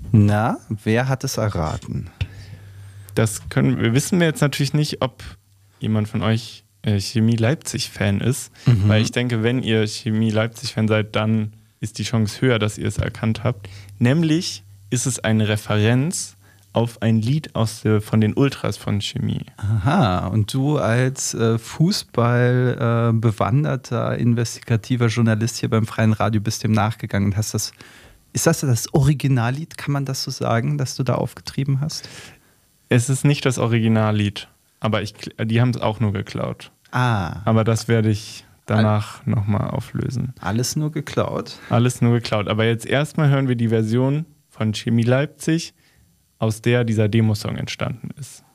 Na, wer hat es erraten? Wissen wir jetzt natürlich nicht, ob jemand von euch Chemie Leipzig-Fan ist, weil ich denke, wenn ihr Chemie Leipzig-Fan seid, dann ist die Chance höher, dass ihr es erkannt habt. Nämlich ist es eine Referenz auf ein Lied von den Ultras von Chemie. Aha, und du als Fußball bewanderter, investigativer Journalist hier beim Freien Radio bist dem nachgegangen und hast das. Ist das Originallied, kann man das so sagen, das du da aufgetrieben hast? Es ist nicht das Originallied, aber die haben es auch nur geklaut. Ah. Aber das werde ich danach nochmal auflösen. Alles nur geklaut? Alles nur geklaut. Aber jetzt erstmal hören wir die Version von Chemie Leipzig, aus der dieser Demosong entstanden ist.